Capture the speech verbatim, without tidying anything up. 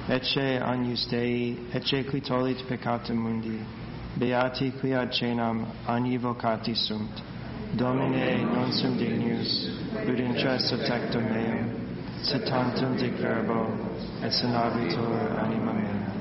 ecce agnus Dei, ecce qui tollit peccata mundi, beati qui ad cenam agni vocati sunt. Domine, non sum dignus, ut intres tectum meum, sit tantum dic verbo, et sanabitur anima mea.